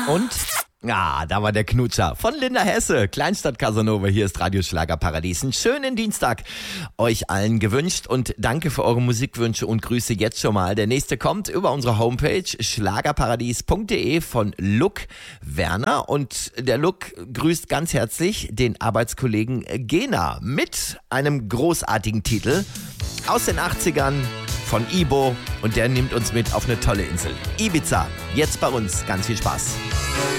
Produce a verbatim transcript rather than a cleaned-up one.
Und? Ah, da war der Knutscher von Linda Hesse. Kleinstadt Casanova, hier ist Radio Schlagerparadies. Einen schönen Dienstag euch allen gewünscht und danke für eure Musikwünsche und Grüße jetzt schon mal. Der nächste kommt über unsere Homepage schlagerparadies punkt de von Luc Werner und der Luc grüßt ganz herzlich den Arbeitskollegen Gena mit einem großartigen Titel aus den achtzigern von Ibo und der nimmt uns mit auf eine tolle Insel. Ibiza, jetzt bei uns. Ganz viel Spaß.